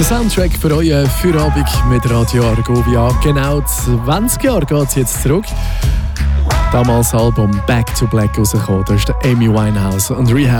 Der Soundtrack für euren Feierabend mit Radio Argovia. Genau 20 Jahre geht es jetzt zurück. Damals das Album Back to Black rausgekommen. Da ist der Amy Winehouse und Rehab